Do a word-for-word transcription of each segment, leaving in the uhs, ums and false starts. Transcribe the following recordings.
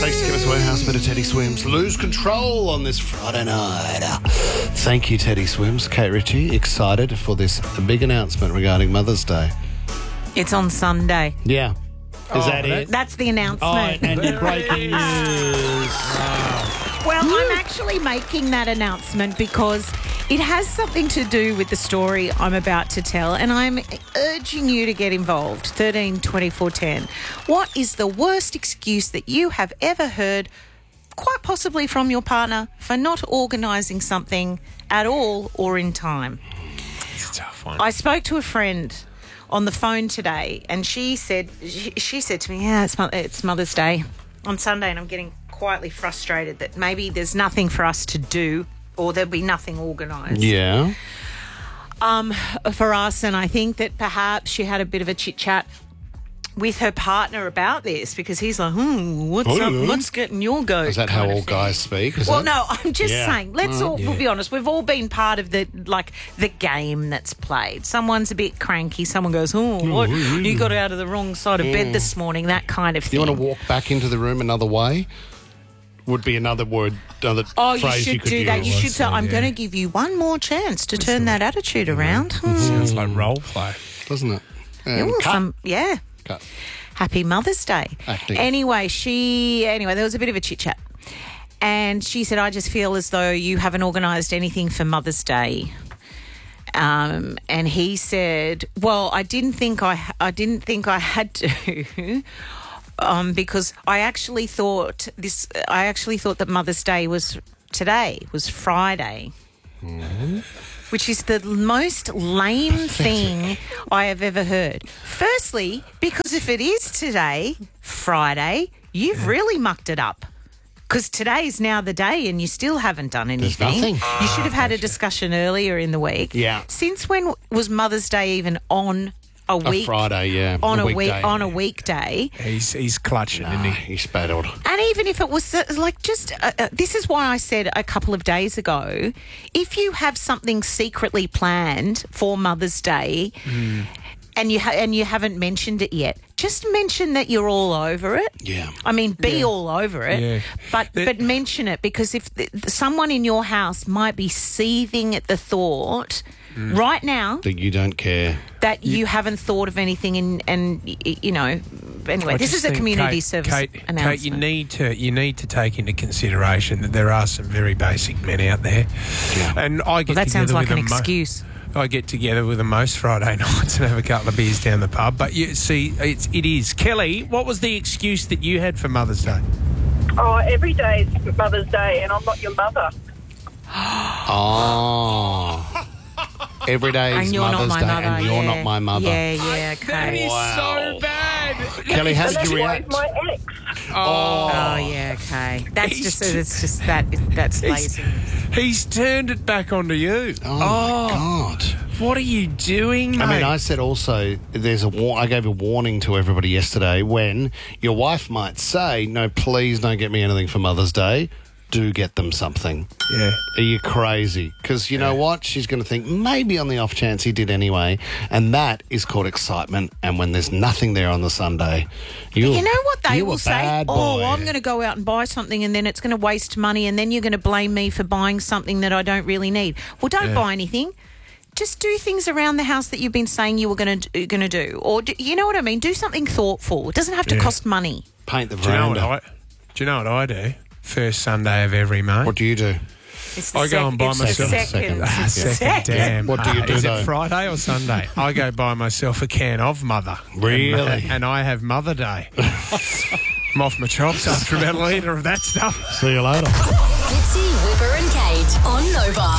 Thanks to Chemist Warehouse, bit of Teddy Swims. Lose control on this Friday night. Thank you, Teddy Swims. Kate Ritchie, excited for this big announcement regarding Mother's Day. It's on Sunday. Yeah. Is Oh, that it? That's the Oh, announcement. and your breaking news. Well, I'm actually making that announcement because it has something to do with the story I'm about to tell, and I'm urging you to get involved. thirteen twenty-four ten. What is the worst excuse that you have ever heard, quite possibly from your partner, for not organising something at all or in time? It's a tough one. I spoke to a friend on the phone today, and she said she, she said to me, "Yeah, it's, it's Mother's Day on Sunday, and I'm getting quietly frustrated that maybe there's nothing for us to do, or there'll be nothing organised Yeah. um, for us." And I think that perhaps she had a bit of a chit chat with her partner about this, because he's like, "Hmm, what's Oh, up? yeah. What's getting your goat?" Is that how kind of all thing. guys speak? Is Well, it? no, I'm just Yeah. saying. Let's all we'll be honest. We've all been part of the like the game that's played. Someone's a bit cranky. Someone goes, "Oh, what? You got out of the wrong side of bed this morning." That kind of Do thing. you want to walk back into the room another way? Would be another word, another Oh, you phrase should you could do use. that. You should What's say, that, "I'm yeah. going to give you one more chance to turn that attitude around." Hmm. Sounds like role play. Doesn't it? Yeah, Um, well, cut. some- yeah. Cut. Happy Mother's Day. Acting. Anyway, she anyway, there was a bit of a chit chat. And she said, "I just feel as though you haven't organised anything for Mother's Day." Um, and he said, "Well, I didn't think I I didn't think I had to." Um, because I actually thought this I actually thought that Mother's Day was today, was Friday. Which is the most lame thing I have ever heard. Firstly, because if it is today, Friday, you've really mucked it up. Because today's now the day and you still haven't done anything. nothing. You should have had a discussion earlier in the week. Yeah. Since when was Mother's Day even on a week? Friday, yeah. On A a, week weekday. on a weekday. He's he's clutching, isn't he? He spattled. And even if it was uh, like just, uh, uh, this is why I said a couple of days ago, if you have something secretly planned for Mother's Day and you ha- and you haven't mentioned it yet, just mention that you're all over it. Yeah. I mean, be all over it, Yeah. but That- but mention it, because if th- someone in your house might be seething at the thought right now That you don't care. that you haven't thought of anything, and and y- you know. Anyway, I this just is a think, community Kate, service Kate, announcement. Kate, you need to you need to take into consideration that there are some very basic men out there, Yeah. and I get Well, that together sounds like with an them mo- excuse. I get together with them most Friday nights and have a couple of beers down the pub. But you see, it's it is Kelly. What was the excuse that you had for Mother's Day? Oh, every day is Mother's Day, and I'm not your mother. Oh. Every day is And you're Mother's not my Day mother. and you're yeah. not my mother. Yeah, yeah, okay. Wow. so bad. Kelly, how And did that's you why react? he's my ex. Oh, yeah, okay. That's He's just, just- it's just that, that's lazy. He's turned it back onto you. Oh, my God. What are you doing, mate? I mean, I said also there's a war- I gave a warning to everybody yesterday when your wife might say, "No, please don't get me anything for Mother's Day." Do get them something. yeah. Are you crazy? Because you know what? She's going to think maybe on the off chance he did anyway. And that is called excitement. And when there's nothing there on the Sunday, you You know what they you will a say? bad Oh, boy. I'm going to go out and buy something, and then it's going to waste money, and then you're going to blame me for buying something that I don't really need. Well, don't Yeah. buy anything. Just do things around the house that you've been saying you were going to going to do, or do, you know what I mean. Do something thoughtful. It doesn't have to Yeah. cost money. Paint the Do you know what veranda. I? Do you know what I do? First Sunday of every month. What do you do? It's the I go sec- and buy it's the myself- second. Second. Ah, It's the second, damn. What do you Ah, do, Is though? it Friday or Sunday? I go buy myself a can of Mother. Really? And, and I have Mother Day. I'm off my chops after about a litre of that stuff. See you later. Fitzy, Whipper and Kate on Nova.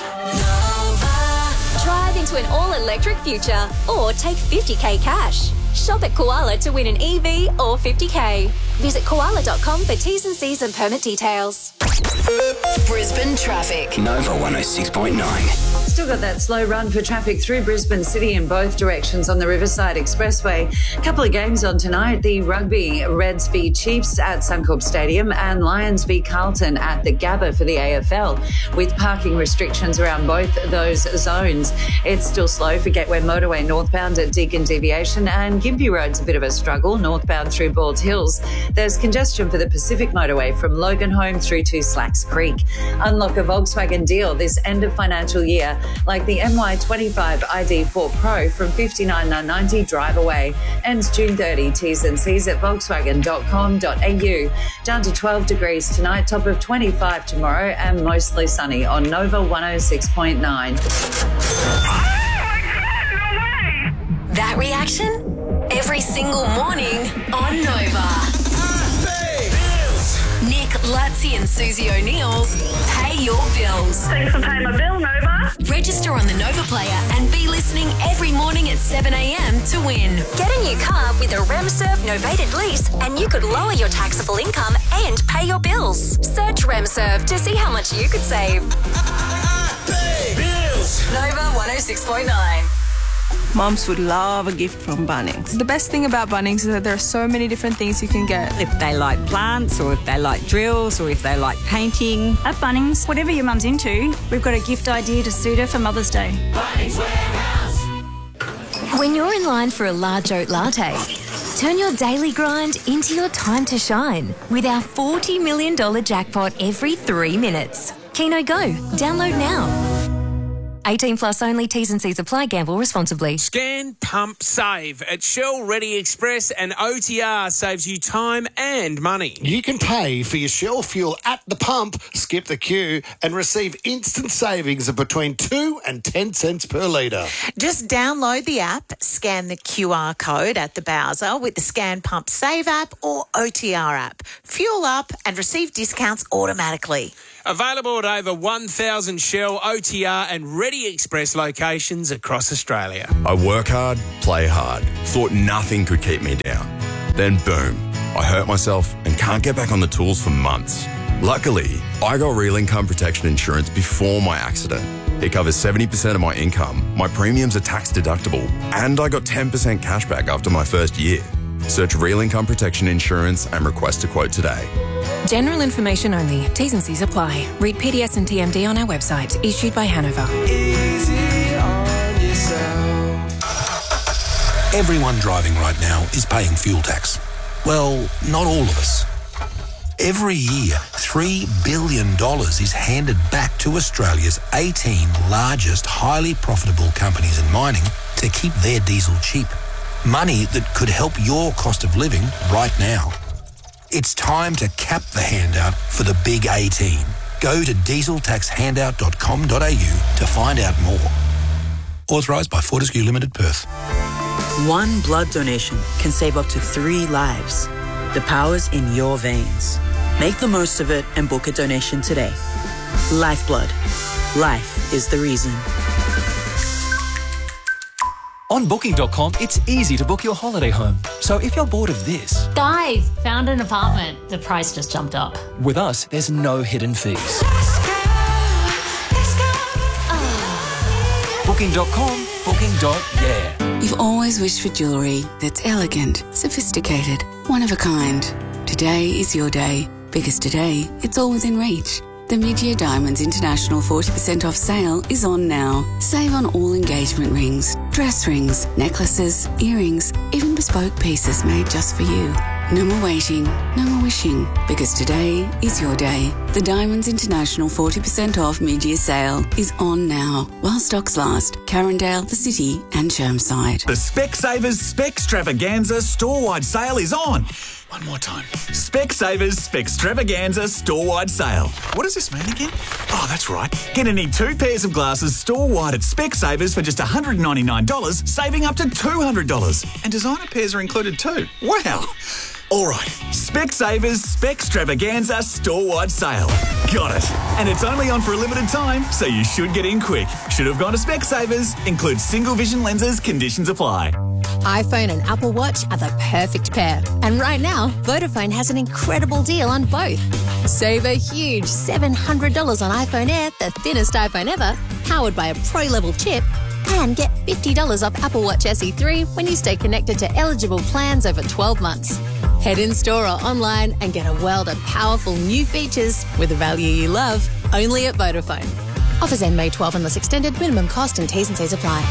Nova. Drive into an all-electric future or take fifty K cash. Shop at Koala to win an E V or fifty K. Visit koala dot com for T's and C's and permit details. Brisbane traffic. Nova one oh six point nine. Still got that slow run for traffic through Brisbane City in both directions on the Riverside Expressway. A couple of games on tonight. The Rugby Reds v Chiefs at Suncorp Stadium and Lions v Carlton at the Gabba for the A F L, with parking restrictions around both those zones. It's still slow for Gateway Motorway northbound at Deakin Deviation, and Gympie Road's a bit of a struggle northbound through Bald Hills. There's congestion for the Pacific Motorway from Loganholme through to Slacks Creek. Unlock a Volkswagen deal this end of financial year, like the M Y twenty-five I D four Pro from fifty-nine thousand nine hundred ninety drive away. Ends June thirtieth. T's and C's at volkswagen dot com dot a u. Down to twelve degrees tonight, top of twenty-five tomorrow, and mostly sunny on Nova one oh six point nine. That reaction? Every single morning on Nova. Nick, Lutzi and Susie O'Neill's Pay Your Bills. Thanks for paying my bill, Nova. Register on the Nova Player and be listening every morning at seven a.m. to win. Get a new car with a RemServe novated lease and you could lower your taxable income and pay your bills. Search RemServe to see how much you could save. Pay bills. Nova one oh six point nine. Mums would love a gift from Bunnings. The best thing about Bunnings is that there are so many different things you can get. If they like plants, or if they like drills, or if they like painting. At Bunnings, whatever your mum's into, we've got a gift idea to suit her for Mother's Day. Bunnings Warehouse. When you're in line for a large oat latte, turn your daily grind into your time to shine with our forty million dollars jackpot every three minutes. Keno Go. Download now. eighteen plus only. T's and C's apply. Gamble responsibly. Scan, pump, save. At Shell Ready Express, and O T R saves you time and money. You can pay for your Shell fuel at the pump, skip the queue, and receive instant savings of between two and ten cents per litre. Just download the app, scan the Q R code at the Bowser with the Scan Pump Save app or O T R app. Fuel up and receive discounts automatically. Available at over one thousand Shell, O T R and Ready Express locations across Australia. I work hard, play hard. Thought nothing could keep me down. Then boom, I hurt myself and can't get back on the tools for months. Luckily, I got Real Income Protection Insurance before my accident. It covers seventy percent of my income, my premiums are tax deductible, and I got ten percent cash back after my first year. Search Real Income Protection Insurance and request a quote today. General information only. T's and C's apply. Read P D S and T M D on our website. Issued by Hanover. Easy on yourself. Everyone driving right now is paying fuel tax. Well, not all of us. Every year, three billion dollars is handed back to Australia's eighteen largest highly profitable companies in mining to keep their diesel cheap. Money that could help your cost of living right now. It's time to cap the handout for the big eighteen. Go to diesel tax handout dot com dot a u to find out more. Authorised by Fortescue Limited, Perth. One blood donation can save up to three lives. The power's in your veins. Make the most of it and book a donation today. Lifeblood. Life is the reason. On booking dot com, it's easy to book your holiday home. So if you're bored of this... Guys, found an apartment. The price just jumped up. With us, there's no hidden fees. booking dot com, booking. Yeah. You've always wished for jewellery that's elegant, sophisticated, one of a kind. Today is your day, because today it's all within reach. The Mid-Year Diamonds International forty percent off sale is on now. Save on all engagement rings, dress rings, necklaces, earrings, even bespoke pieces made just for you. No more waiting, no more wishing, because today is your day. The Diamonds International forty percent off mid-year sale is on now. While stocks last, Carindale, the City and Chermside. The Specsavers Specstravaganza store-wide sale is on. One more time. Specsavers Specstravaganza store-wide sale. What does this mean again? Oh, that's right. Get any two pairs of glasses store-wide at Specsavers for just one hundred ninety-nine dollars, saving up to two hundred dollars. And designer pairs are included too. Wow. All right, Specsavers Specstravaganza store-wide sale. Got it. And it's only on for a limited time, so you should get in quick. Should have gone to Specsavers. Includes single vision lenses. Conditions apply. iPhone and Apple Watch are the perfect pair. And right now, Vodafone has an incredible deal on both. Save a huge seven hundred dollars on iPhone Air, the thinnest iPhone ever, powered by a pro-level chip, and get fifty dollars off Apple Watch S E three when you stay connected to eligible plans over twelve months. Head in-store or online and get a world of powerful new features with the value you love, only at Vodafone. Offers end May twelfth unless extended. Minimum cost and T's and C's apply.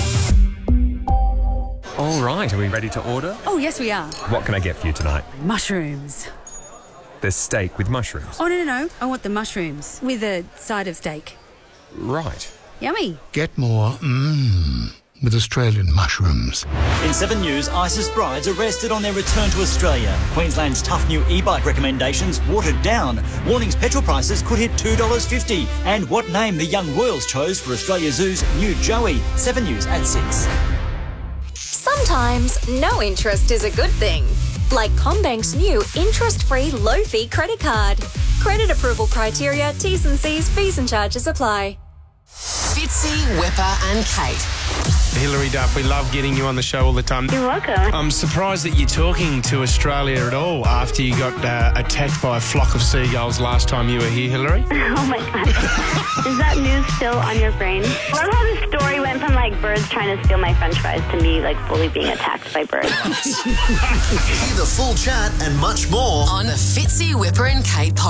All right, are we ready to order? Oh, yes, we are. What can I get for you tonight? Mushrooms. There's steak with mushrooms. Oh, no, no, no. I want the mushrooms with a side of steak. Right. Yummy. Get more mmm with Australian mushrooms. In Seven News, ISIS brides arrested on their return to Australia. Queensland's tough new e-bike recommendations watered down. Warnings petrol prices could hit two dollars fifty. And what name the young royals chose for Australia Zoo's new Joey. Seven News at six. Sometimes no interest is a good thing. Like CommBank's new interest-free low-fee credit card. Credit approval criteria, T's and C's, fees and charges apply. Fitzy, Whipper and Kate. Hilary Duff, we love getting you on the show all the time. You're welcome. I'm surprised that you're talking to Australia at all after you got uh, attacked by a flock of seagulls last time you were here, Hilary. Oh my God. Is that news still on your brain? I love how the story went from like birds trying to steal my french fries to me like fully being attacked by birds. Hear the full chat and much more on the Fitzy, Whipper and Kate podcast.